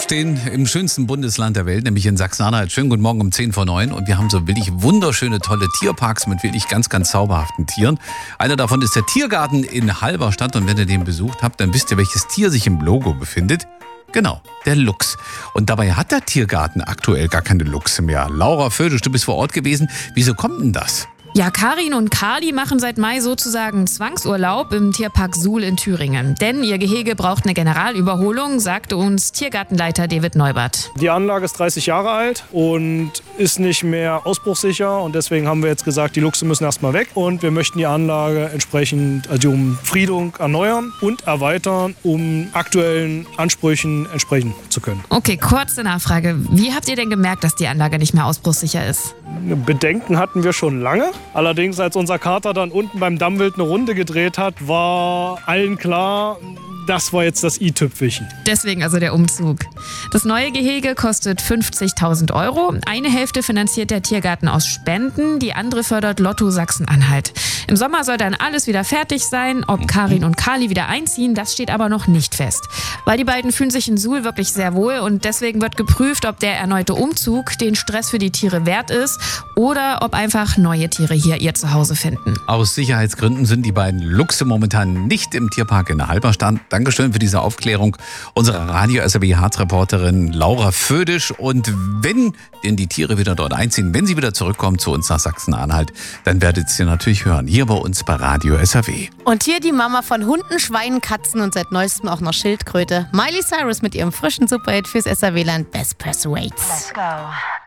aufstehen im schönsten Bundesland der Welt, nämlich in Sachsen-Anhalt. Schönen guten Morgen um 10 vor 9. Und wir haben so wirklich wunderschöne, tolle Tierparks mit wirklich ganz, ganz zauberhaften Tieren. Einer davon ist der Tiergarten in Halberstadt. Und wenn ihr den besucht habt, dann wisst ihr, welches Tier sich im Logo befindet. Genau, der Luchs. Und dabei hat der Tiergarten aktuell gar keine Luchse mehr. Laura Födisch, du bist vor Ort gewesen. Wieso kommt denn das? Ja, Karin und Kali machen seit Mai sozusagen Zwangsurlaub im Tierpark Suhl in Thüringen. Denn ihr Gehege braucht eine Generalüberholung, sagte uns Tiergartenleiter David Neubert. Die Anlage ist 30 Jahre alt und ist nicht mehr ausbruchssicher. Und deswegen haben wir jetzt gesagt, die Luchse müssen erstmal weg. Und wir möchten die Anlage entsprechend, also die Umfriedung erneuern und erweitern, um aktuellen Ansprüchen entsprechen zu können. Okay, kurze Nachfrage. Wie habt ihr denn gemerkt, dass die Anlage nicht mehr ausbruchssicher ist? Bedenken hatten wir schon lange. Allerdings, als unser Kater dann unten beim Dammwild eine Runde gedreht hat, war allen klar, das war jetzt das i-Tüpfelchen. Deswegen also der Umzug. Das neue Gehege kostet 50.000 €. Eine Hälfte finanziert der Tiergarten aus Spenden, die andere fördert Lotto Sachsen-Anhalt. Im Sommer soll dann alles wieder fertig sein. Ob Karin und Kali wieder einziehen, das steht aber noch nicht fest. Weil die beiden fühlen sich in Suhl wirklich sehr wohl und deswegen wird geprüft, ob der erneute Umzug den Stress für die Tiere wert ist oder ob einfach neue Tiere hier ihr Zuhause finden. Aus Sicherheitsgründen sind die beiden Luchse momentan nicht im Tierpark in Halberstadt. Dankeschön für diese Aufklärung unserer Radio-SRW-Harz-Reporterin Laura Födisch. Und wenn denn die Tiere wieder dort einziehen, wenn sie wieder zurückkommen zu uns nach Sachsen-Anhalt, dann werdet ihr natürlich hören, hier bei uns bei Radio SRW. Und hier die Mama von Hunden, Schweinen, Katzen und seit neuestem auch noch Schildkröte. Miley Cyrus mit ihrem frischen Superhit fürs SRW-Land Best Persuades. Let's go.